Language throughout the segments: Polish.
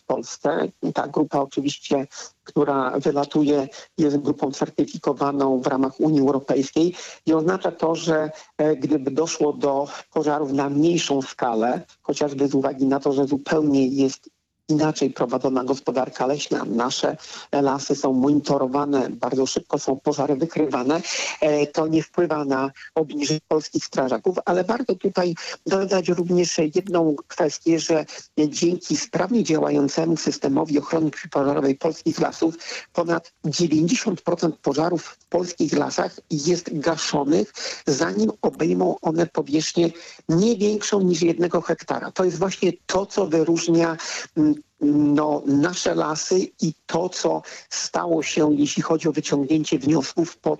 w Polsce. Ta grupa oczywiście, która wylatuje, jest grupą certyfikowaną w ramach Unii Europejskiej i oznacza to, że gdyby doszło do pożarów na mniejszą skalę, chociażby z uwagi na to, że zupełnie jest inaczej prowadzona gospodarka leśna. Nasze lasy są monitorowane, bardzo szybko są pożary wykrywane. To nie wpływa na obniżenie polskich strażaków, ale warto tutaj dodać również jedną kwestię, że dzięki sprawnie działającemu systemowi ochrony przeciwpożarowej polskich lasów ponad 90% pożarów w polskich lasach jest gaszonych, zanim obejmą one powierzchnię nie większą niż 1 hektara. To jest właśnie to, co wyróżnia nasze lasy i to, co stało się, jeśli chodzi o wyciągnięcie wniosków po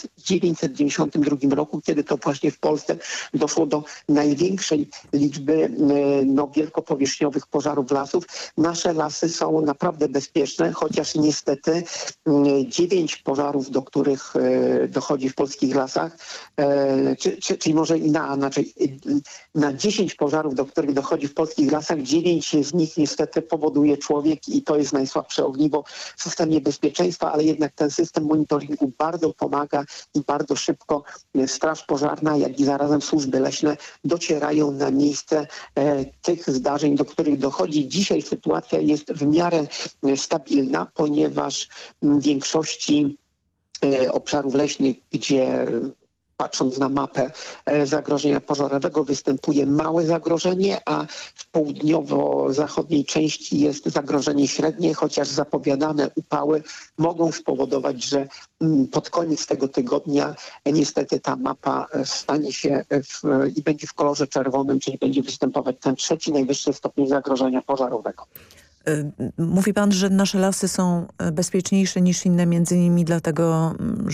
1992 roku, kiedy to właśnie w Polsce doszło do największej liczby wielkopowierzchniowych pożarów lasów. Nasze lasy są naprawdę bezpieczne, chociaż niestety 9 pożarów, do których dochodzi w polskich lasach, czyli może inaczej, na 10 pożarów, do których dochodzi w polskich lasach, 9 z nich niestety powoduje człowiek i to jest najsłabsze ogniwo w systemie bezpieczeństwa, ale jednak ten system monitoringu bardzo pomaga i bardzo szybko Straż Pożarna, jak i zarazem służby leśne docierają na miejsce tych zdarzeń, do których dochodzi. Dzisiaj sytuacja jest w miarę stabilna, ponieważ w większości obszarów leśnych, gdzie patrząc na mapę zagrożenia pożarowego, występuje małe zagrożenie, a w południowo-zachodniej części jest zagrożenie średnie, chociaż zapowiadane upały mogą spowodować, że pod koniec tego tygodnia niestety ta mapa stanie się i będzie w kolorze czerwonym, czyli będzie występować ten 3. najwyższy stopień zagrożenia pożarowego. Mówi pan, że nasze lasy są bezpieczniejsze niż inne, między innymi dlatego,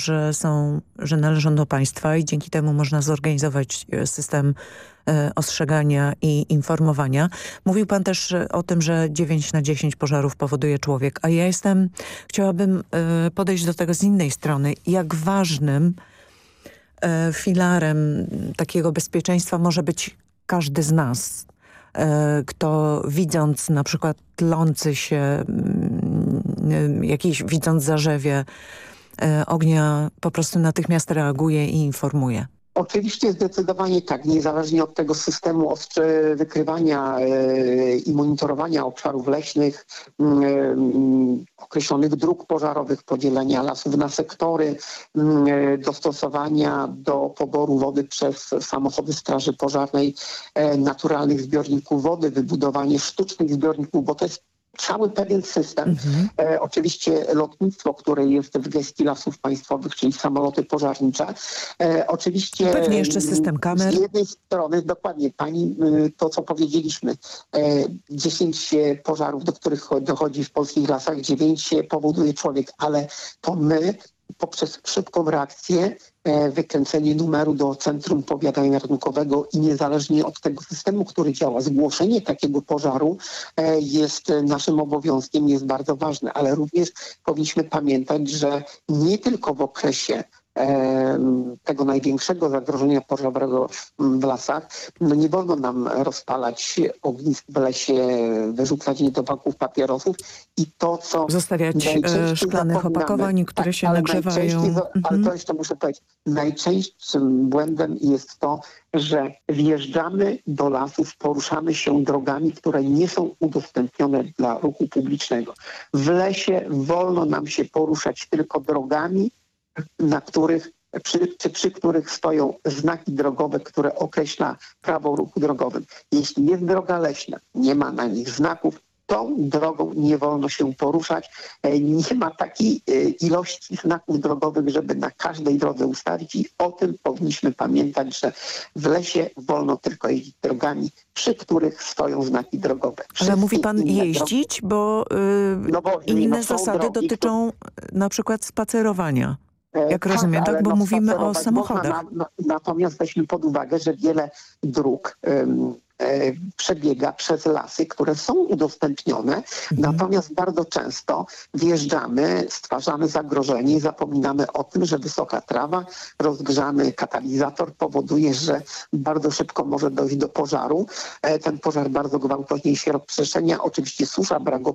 że należą do państwa i dzięki temu można zorganizować system ostrzegania i informowania. Mówił pan też o tym, że 9 na 10 pożarów powoduje człowiek, a ja chciałabym podejść do tego z innej strony. Jak ważnym filarem takiego bezpieczeństwa może być każdy z nas, kto widząc na przykład tlący się, widząc zarzewie ognia, po prostu natychmiast reaguje i informuje. Oczywiście zdecydowanie tak, niezależnie od tego systemu wykrywania i monitorowania obszarów leśnych, określonych dróg pożarowych, podzielenia lasów na sektory, dostosowania do poboru wody przez samochody Straży Pożarnej, naturalnych zbiorników wody, wybudowanie sztucznych zbiorników, bo to jest cały pewien system. Oczywiście lotnictwo, które jest w gestii Lasów Państwowych, czyli samoloty pożarnicze. Oczywiście pewnie jeszcze system kamer. Z jednej strony, dokładnie pani, to co powiedzieliśmy, 10 pożarów, do których dochodzi w polskich lasach, 9 powoduje człowiek, ale to my poprzez szybką reakcję, wykręcenie numeru do Centrum Powiadamiania Ratunkowego i niezależnie od tego systemu, który działa, zgłoszenie takiego pożaru jest naszym obowiązkiem, jest bardzo ważne, ale również powinniśmy pamiętać, że nie tylko w okresie tego największego zagrożenia pożarowego w lasach, nie wolno nam rozpalać ognisk w lesie, wyrzucać nie do baków papierosów i to, co zostawiać szklanych opakowań, które się nagrzewają. Ale to jeszcze muszę powiedzieć, najczęstszym błędem jest to, że wjeżdżamy do lasów, poruszamy się drogami, które nie są udostępnione dla ruchu publicznego. W lesie wolno nam się poruszać tylko drogami, na których, przy których stoją znaki drogowe, które określa prawo o ruchu drogowym. Jeśli jest droga leśna, nie ma na nich znaków, tą drogą nie wolno się poruszać. Nie ma takiej ilości znaków drogowych, żeby na każdej drodze ustawić i o tym powinniśmy pamiętać, że w lesie wolno tylko jeździć drogami, przy których stoją znaki drogowe. Ale mówi pan jeździć, bo inne zasady dotyczą na przykład spacerowania. Jak rozumiem, tak? Bo mówimy o samochodach. Natomiast weźmy pod uwagę, że wiele dróg przebiega przez lasy, które są udostępnione, natomiast bardzo często wjeżdżamy, stwarzamy zagrożenie i zapominamy o tym, że wysoka trawa, rozgrzany katalizator powoduje, że bardzo szybko może dojść do pożaru. Ten pożar bardzo gwałtownie się rozprzestrzenia. Oczywiście susza, brak